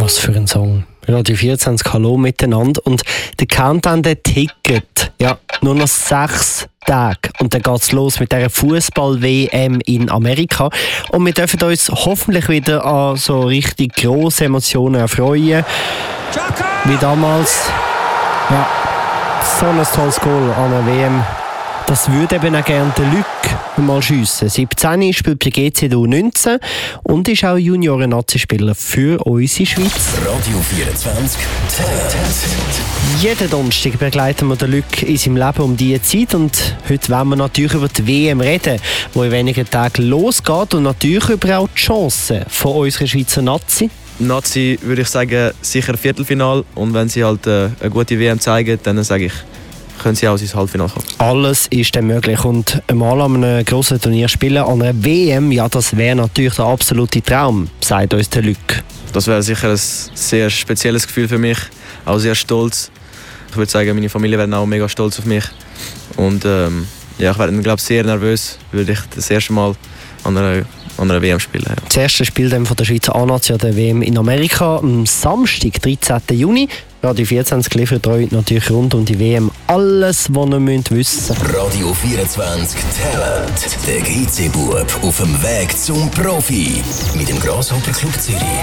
Was für ein Song. Radio 24, hallo miteinander. Und der Countdown, der tickt. Ja, nur noch 6 Tage. Und dann geht's los mit dieser Fußball-WM in Amerika. Und wir dürfen uns hoffentlich wieder an so richtig grosse Emotionen erfreuen. Wie damals. Ja, so ein tolles Goal an der WM. Das würde eben auch gerne der Luc mal schiessen. 17 spielt bei GC U19 und ist auch Junioren-Nazi-Spieler für unsere Schweiz. Radio 24 Jeden Donnerstag begleiten wir den Luc in seinem Leben um diese Zeit und heute wollen wir natürlich über die WM reden, die in wenigen Tagen losgeht und natürlich über auch die Chancen von unserer Schweizer Nazi. Nazi würde ich sagen, sicher Viertelfinal und wenn sie halt eine gute WM zeigen, dann sage ich, können sie auch ins Halbfinale kommen. Alles ist dann möglich und einmal an einem grossen Turnier spielen, an einer WM, ja, das wäre natürlich der absolute Traum, sagt uns der Luc. Das wäre sicher ein sehr spezielles Gefühl für mich, auch sehr stolz. Ich würde sagen, meine Familie wäre auch mega stolz auf mich und ja, ich wäre, glaube sehr nervös, würde ich das erste Mal an einer WM spielen. Ja. Das erste Spiel von der Schweizer A-Nazi an der WM in Amerika am Samstag, 13. Juni. Radio 24 liefert euch natürlich rund um die WM alles, was ihr wissen müsst. Radio 24 Talent. Der GC-Bub auf dem Weg zum Profi. Mit dem Grasshopper Club Zürich.